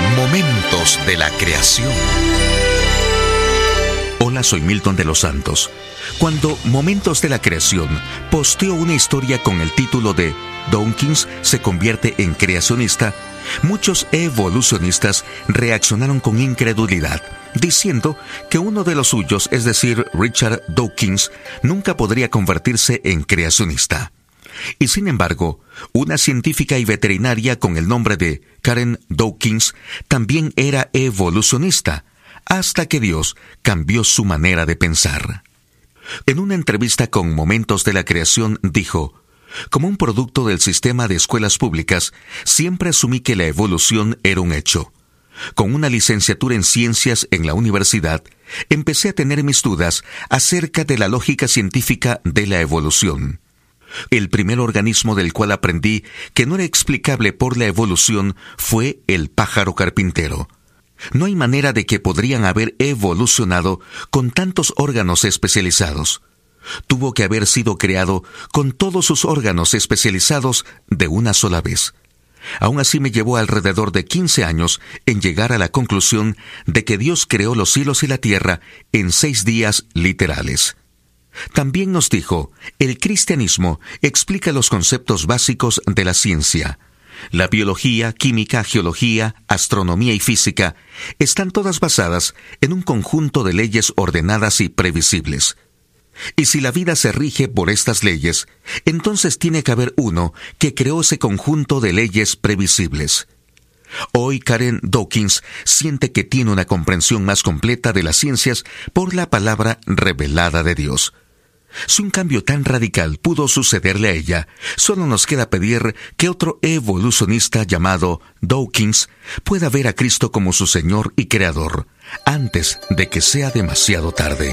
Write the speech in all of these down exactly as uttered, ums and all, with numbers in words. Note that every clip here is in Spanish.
Momentos de la creación. Hola, soy Milton de los Santos. Cuando Momentos de la Creación posteó una historia con el título de Dawkins se convierte en creacionista, muchos evolucionistas reaccionaron con incredulidad, diciendo que uno de los suyos, es decir, Richard Dawkins, nunca podría convertirse en creacionista. Y sin embargo, una científica y veterinaria con el nombre de Karen Dawkins también era evolucionista, hasta que Dios cambió su manera de pensar. En una entrevista con Momentos de la Creación dijo: como un producto del sistema de escuelas públicas, siempre asumí que la evolución era un hecho. Con una licenciatura en ciencias en la universidad, empecé a tener mis dudas acerca de la lógica científica de la evolución. El primer organismo del cual aprendí que no era explicable por la evolución fue el pájaro carpintero. No hay manera de que podrían haber evolucionado con tantos órganos especializados. Tuvo que haber sido creado con todos sus órganos especializados de una sola vez. Aún así me llevó alrededor de quince años en llegar a la conclusión de que Dios creó los cielos y la tierra en seis días literales. También nos dijo, el cristianismo explica los conceptos básicos de la ciencia. La biología, química, geología, astronomía y física están todas basadas en un conjunto de leyes ordenadas y previsibles. Y si la vida se rige por estas leyes, entonces tiene que haber uno que creó ese conjunto de leyes previsibles. Hoy Karen Dawkins siente que tiene una comprensión más completa de las ciencias por la palabra revelada de Dios. Si un cambio tan radical pudo sucederle a ella, solo nos queda pedir que otro evolucionista llamado Dawkins pueda ver a Cristo como su Señor y Creador, antes de que sea demasiado tarde.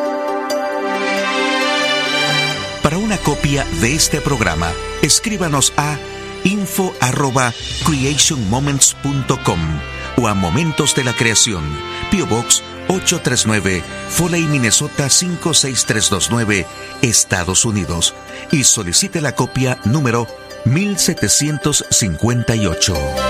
Para una copia de este programa, escríbanos a info arroba creation moments punto com o a Momentos de la Creación, P O Box ocho tres nueve, Foley, Minnesota cinco seis tres dos nueve, Estados Unidos, y solicite la copia número mil setecientos cincuenta y ocho.